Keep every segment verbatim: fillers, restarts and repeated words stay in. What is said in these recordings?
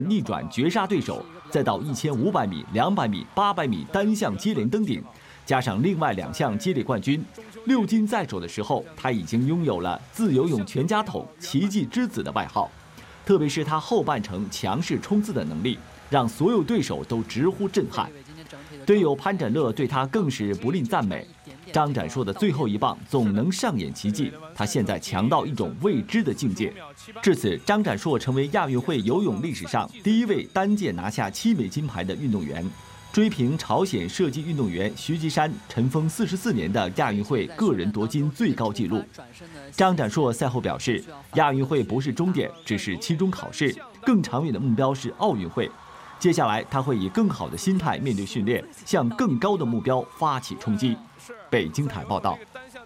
逆转绝杀对手，再到一千五百米、两百米、八百米单项接连登顶，加上另外两项接力冠军，六金在手的时候，他已经拥有了自由泳全家桶、奇迹之子的外号。特别是他后半程强势冲刺的能力，让所有对手都直呼震撼。队友潘展乐对他更是不吝赞美。张展硕的最后一棒总能上演奇迹，他现在强到一种未知的境界。至此，张展硕成为亚运会游泳历史上第一位单届拿下七枚金牌的运动员，追平朝鲜射击运动员徐吉山尘封四十四年的亚运会个人夺金最高纪录。张展硕赛后表示，亚运会不是终点，只是期中考试，更长远的目标是奥运会。接下来他会以更好的心态面对训练，向更高的目标发起冲击。北京台报道。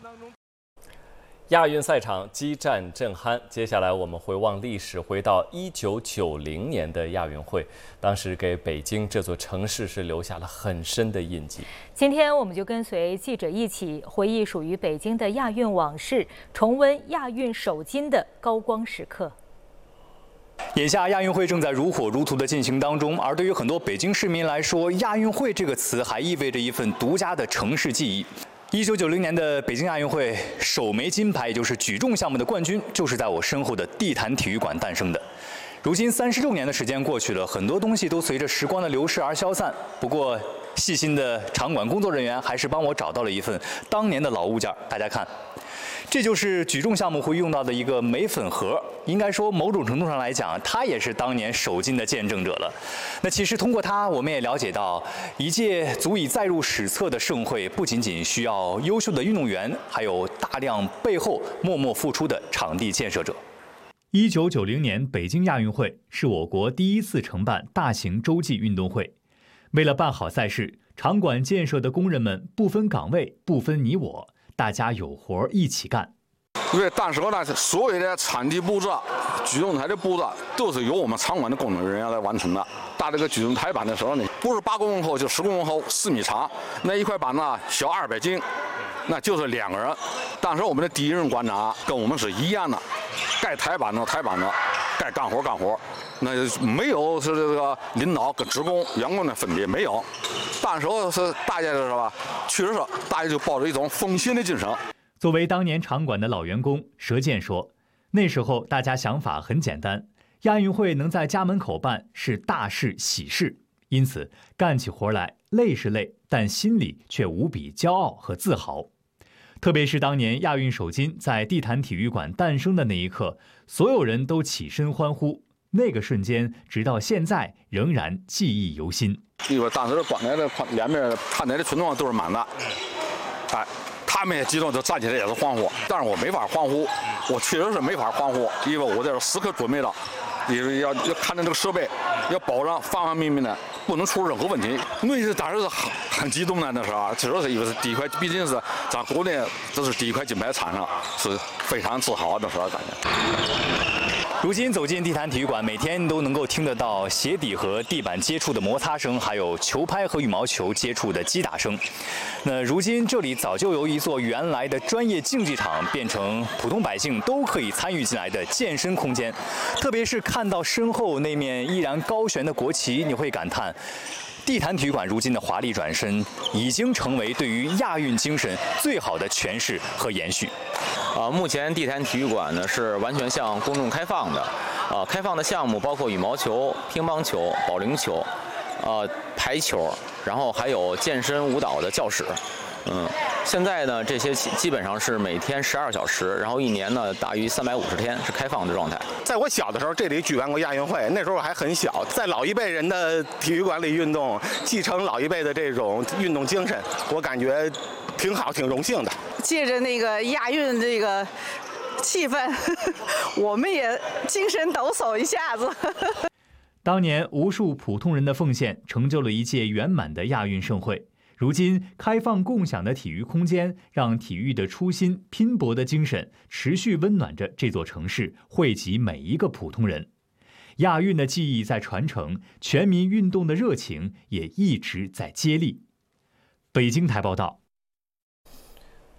亚运赛场激战震撼，接下来我们回望历史，回到一九九零年的亚运会，当时给北京这座城市是留下了很深的印记。 今天我们就跟随记者一起回忆属于北京的亚运往事，重温亚运首金的高光时刻。 眼下亚运会正在如火如荼的进行当中，而对于很多北京市民来说，亚运会这个词还意味着一份独家的城市记忆。一九九零年的北京亚运会首枚金牌，也就是举重项目的冠军，就是在我身后的地坛体育馆诞生的。如今三十六年的时间过去了，很多东西都随着时光的流逝而消散。不过，细心的场馆工作人员还是帮我找到了一份当年的老物件，大家看。这就是举重项目会用到的一个镁粉盒，应该说某种程度上来讲，它也是当年首金的见证者了。那其实通过它，我们也了解到，一届足以载入史册的盛会，不仅仅需要优秀的运动员，还有大量背后默默付出的场地建设者。一九九零年北京亚运会是我国第一次承办大型洲际运动会，为了办好赛事，场馆建设的工人们不分岗位，不分你我。大家有活一起干。 因为当时呢，所有的场地布置、举重台的布置都是由我们场馆的工作人员来完成的。搭这个举重台板的时候呢，不是八公分厚，就十公分厚，四米长，那一块板子小二百斤，那就是两个人。当时我们的第一任馆长跟我们是一样的，该抬板子抬板子，该干活干活。那没有是这个领导跟职工、员工的分别，没有。当时候是大家是吧？确实是大家就抱着一种奉献的精神。 作为当年场馆的老员工，佘健说，那时候大家想法很简单，亚运会能在家门口办是大事喜事，因此干起活来累是累，但心里却无比骄傲和自豪。特别是当年亚运首金在地坛体育馆诞生的那一刻，所有人都起身欢呼。那个瞬间，直到现在仍然记忆犹新。 因为当时馆内的两边看台的群众都是满的，哎，他们也激动，就站起来也是欢呼。但是我没法欢呼，我确实是没法欢呼，因为我这是时刻准备了，因为要要看着这个设备，要保证方方面面的不能出任何问题。那是当时是很很激动的，那时候确实是因为是第一块，毕竟是咱国内这是第一块金牌场上，是非常自豪的时候感觉。 如今走进地坛体育馆，每天都能够听得到鞋底和地板接触的摩擦声，还有球拍和羽毛球接触的击打声。那如今这里早就由一座原来的专业竞技场变成普通百姓都可以参与进来的健身空间。特别是看到身后那面依然高悬的国旗，你会感叹，地坛体育馆如今的华丽转身，已经成为对于亚运精神最好的诠释和延续。 呃，目前地坛体育馆呢是完全向公众开放的，呃，开放的项目包括羽毛球、乒乓球、保龄球，呃，排球，然后还有健身舞蹈的教室。嗯，现在呢，这些基本上是每天十二小时，然后一年呢大于三百五十天是开放的状态。 在我小的时候，这里举办过亚运会，那时候还很小，在老一辈人的体育馆里运动，继承老一辈的这种运动精神，我感觉挺好，挺荣幸的。 借着那个亚运这个气氛，我们也精神抖擞一下子。 当年无数普通人的奉献，成就了一届圆满的亚运盛会。如今，开放共享的体育空间，让体育的初心、拼搏的精神持续温暖着这座城市，惠及每一个普通人。亚运的记忆在传承，全民运动的热情也一直在接力。北京台报道。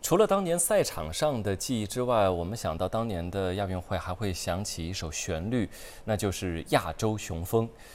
除了当年赛场上的记忆之外，我们想到当年的亚运会，还会想起一首旋律，那就是《亚洲雄风》。